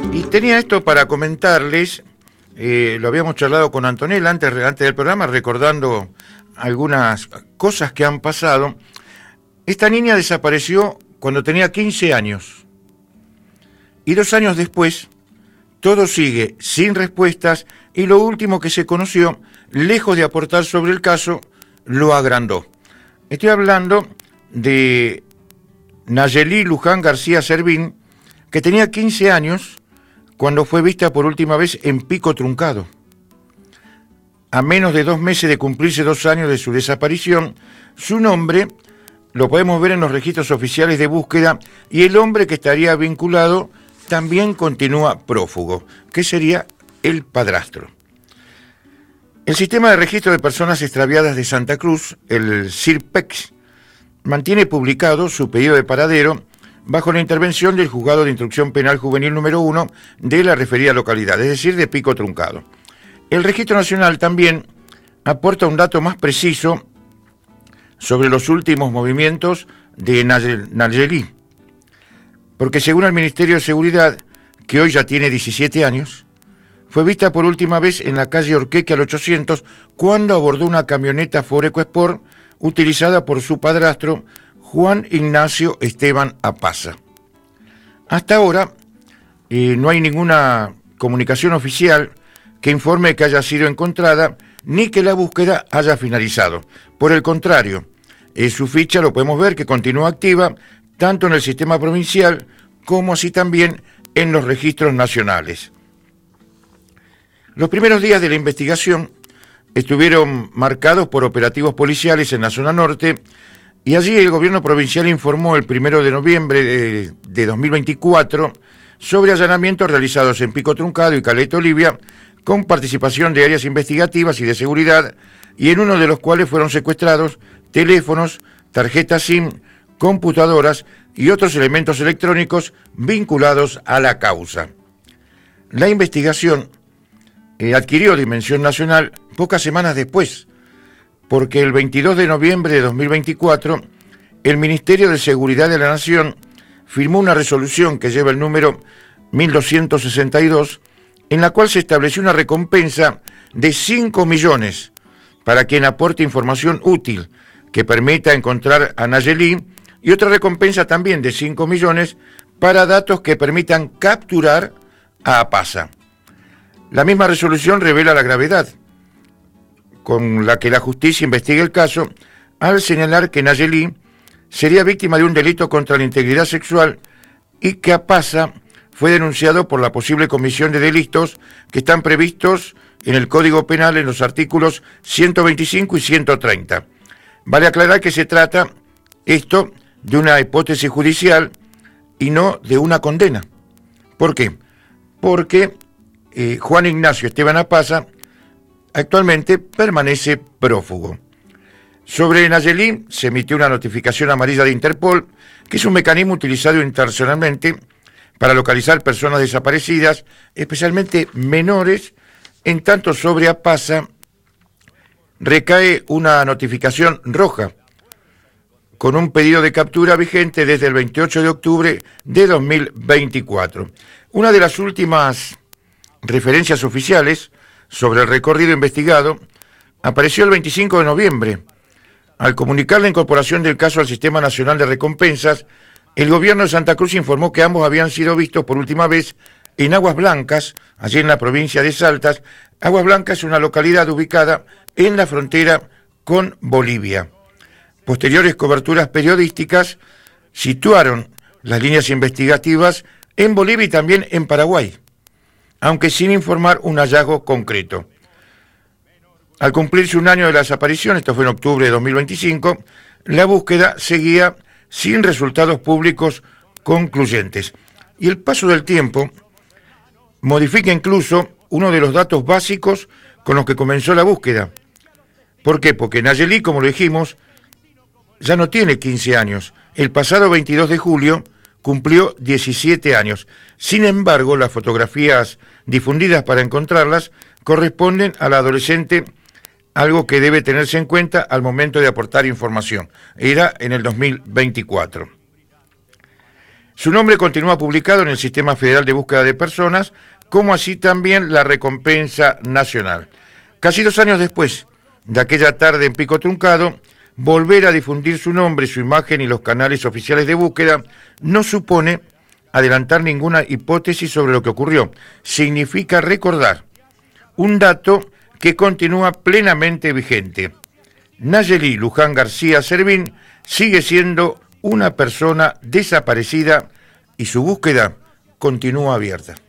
Y tenía esto para comentarles, lo habíamos charlado con Antonella antes del programa, recordando algunas cosas que han pasado. Esta niña desapareció cuando tenía 15 años. Y 2 años después, todo sigue sin respuestas y lo último que se conoció, lejos de aportar sobre el caso, lo agrandó. Estoy hablando de Nayeli Luján García Servín, que tenía 15 años cuando fue vista por última vez en Pico Truncado. A menos de 2 meses de cumplirse 2 años de su desaparición, su nombre lo podemos ver en los registros oficiales de búsqueda y el hombre que estaría vinculado también continúa prófugo, que sería el padrastro. El Sistema de Registro de Personas Extraviadas de Santa Cruz, el SIRPEX, mantiene publicado su pedido de paradero bajo la intervención del Juzgado de Instrucción Penal Juvenil número 1 de la referida localidad, es decir, de Pico Truncado. El Registro Nacional también aporta un dato más preciso sobre los últimos movimientos de Nayeli, porque según el Ministerio de Seguridad, que hoy ya tiene 17 años, fue vista por última vez en la calle Orqueque al 800 cuando abordó una camioneta Ford EcoSport utilizada por su padrastro Juan Ignacio Esteban Apaza. Hasta ahora no hay ninguna comunicación oficial que informe que haya sido encontrada ni que la búsqueda haya finalizado. Por el contrario, su ficha lo podemos ver que continúa activa tanto en el sistema provincial como así también en los registros nacionales. Los primeros días de la investigación estuvieron marcados por operativos policiales en la zona norte y allí el gobierno provincial informó el 1 de noviembre de 2024 sobre allanamientos realizados en Pico Truncado y Caleta Olivia con participación de áreas investigativas y de seguridad y en uno de los cuales fueron secuestrados teléfonos, tarjetas SIM, computadoras y otros elementos electrónicos vinculados a la causa. La investigación adquirió dimensión nacional pocas semanas después, porque el 22 de noviembre de 2024 el Ministerio de Seguridad de la Nación firmó una resolución que lleva el número 1262, en la cual se estableció una recompensa de 5 millones para quien aporte información útil que permita encontrar a Nayeli y otra recompensa también de 5 millones para datos que permitan capturar a Apaza. La misma resolución revela la gravedad con la que la justicia investiga el caso al señalar que Nayeli sería víctima de un delito contra la integridad sexual y que Apaza fue denunciado por la posible comisión de delitos que están previstos en el Código Penal en los artículos 125 y 130. Vale aclarar que se trata esto de una hipótesis judicial y no de una condena. ¿Por qué? Porque Juan Ignacio Esteban Apaza actualmente permanece prófugo. Sobre Nayeli se emitió una notificación amarilla de Interpol, que es un mecanismo utilizado internacionalmente para localizar personas desaparecidas, especialmente menores, en tanto sobre Apaza recae una notificación roja, con un pedido de captura vigente desde el 28 de octubre de 2024. Una de las últimas referencias oficiales sobre el recorrido investigado apareció el 25 de noviembre. Al comunicar la incorporación del caso al Sistema Nacional de Recompensas, el gobierno de Santa Cruz informó que ambos habían sido vistos por última vez en Aguas Blancas, allí en la provincia de Saltas. Aguas Blancas es una localidad ubicada en la frontera con Bolivia. Posteriores coberturas periodísticas situaron las líneas investigativas en Bolivia y también en Paraguay, aunque sin informar un hallazgo concreto. Al cumplirse 1 año de la desaparición, esto fue en octubre de 2025, la búsqueda seguía sin resultados públicos concluyentes. Y el paso del tiempo modifica incluso uno de los datos básicos con los que comenzó la búsqueda. ¿Por qué? Porque Nayeli, como lo dijimos, ya no tiene 15 años. El pasado 22 de julio cumplió 17 años. Sin embargo, las fotografías difundidas para encontrarlas corresponden a la adolescente, algo que debe tenerse en cuenta al momento de aportar información. Era en el 2024. Su nombre continúa publicado en el Sistema Federal de Búsqueda de Personas, como así también la recompensa nacional. Casi 2 años después de aquella tarde en Pico Truncado, volver a difundir su nombre, su imagen y los canales oficiales de búsqueda no supone adelantar ninguna hipótesis sobre lo que ocurrió. Significa recordar un dato que continúa plenamente vigente. Nayeli Luján García Servín sigue siendo una persona desaparecida y su búsqueda continúa abierta.